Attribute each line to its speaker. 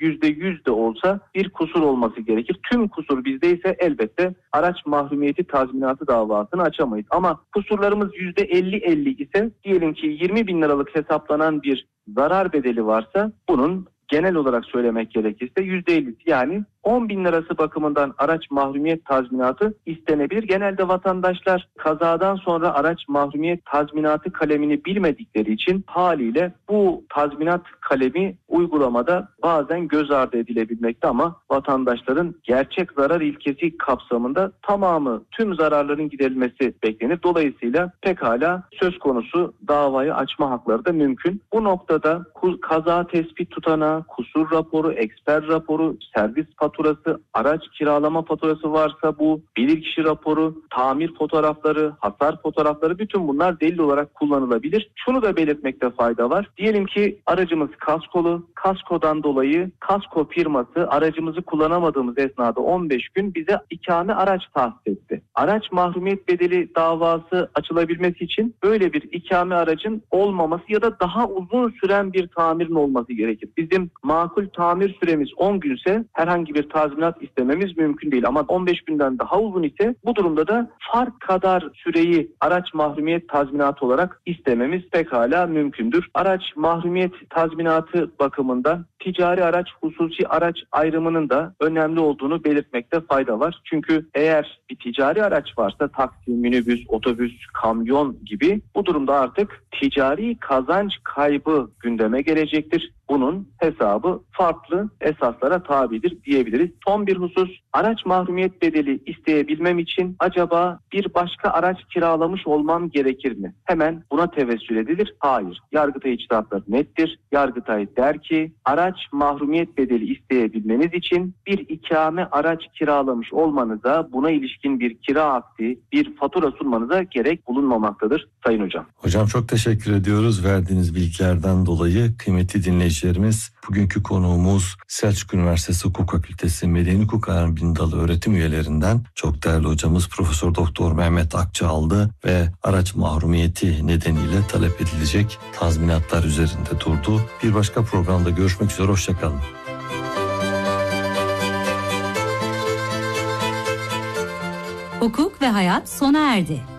Speaker 1: %100 de olsa bir kusur olması gerekir. Tüm kusur bizdeyse elbette araç mahrumiyeti tazminatı davasını açamayız. Ama kusurlarımız %50-50 ise, diyelim ki 20 bin liralık hesaplanan bir zarar bedeli varsa, bunun genel olarak söylemek gerekirse %50'si, yani 10 bin lirası bakımından araç mahrumiyet tazminatı istenebilir. Genelde vatandaşlar kazadan sonra araç mahrumiyet tazminatı kalemini bilmedikleri için haliyle bu tazminat kalemi uygulamada bazen göz ardı edilebilmekte, ama vatandaşların gerçek zarar ilkesi kapsamında tamamı, tüm zararların giderilmesi beklenir. Dolayısıyla pekala söz konusu davayı açma hakları da mümkün. Bu noktada kaza tespit tutanağı, kusur raporu, eksper raporu, servis faturası, araç kiralama faturası varsa bu, bilirkişi raporu, tamir fotoğrafları, hasar fotoğrafları, bütün bunlar delil olarak kullanılabilir. Şunu da belirtmekte fayda var. Diyelim ki aracımız kaskolu, kaskodan dolayı kasko firması aracımızı kullanamadığımız esnada 15 gün bize ikame araç tahsis etti. Araç mahrumiyet bedeli davası açılabilmesi için böyle bir ikame aracın olmaması ya da daha uzun süren bir tamirin olması gerekir. Bizim makul tamir süremiz 10 günse herhangi bir tazminat istememiz mümkün değil. Ama 15 günden daha uzun ise bu durumda da fark kadar süreyi araç mahrumiyet tazminatı olarak istememiz pekala mümkündür. Araç mahrumiyet tazminatı bakımından ticari araç, hususi araç ayrımının da önemli olduğunu belirtmekte fayda var. Çünkü eğer bir ticari araç varsa, taksi, minibüs, otobüs, kamyon gibi, bu durumda artık ticari kazanç kaybı gündeme gelecektir. Bunun hesabı farklı esaslara tabidir diyebiliriz. Son bir husus, araç mahrumiyet bedeli isteyebilmem için acaba bir başka araç kiralamış olmam gerekir mi? Hemen buna tevessül edilir. Hayır. Yargıtay içtihatları nettir. Yargıtay der ki araç mahrumiyet bedeli isteyebilmeniz için bir ikame araç kiralamış olmanıza, buna ilişkin bir kira akdi, bir fatura sunmanıza gerek bulunmamaktadır Sayın Hocam.
Speaker 2: Hocam çok teşekkür ediyoruz verdiğiniz bilgilerden dolayı. Kıymetli dinleyicilerimiz, bugünkü konuğumuz Selçuk Üniversitesi Hukuk Fakültesi Medeni Hukuk Öğretim Dalı öğretim üyelerinden çok değerli hocamız Profesör Doktor Mehmet Akçaaldı ve araç mahrumiyeti nedeniyle talep edilecek tazminatlar üzerinde durdu. Bir başka programda görüşmek üzere, hoşçakalın.
Speaker 3: Hukuk ve hayat sona erdi.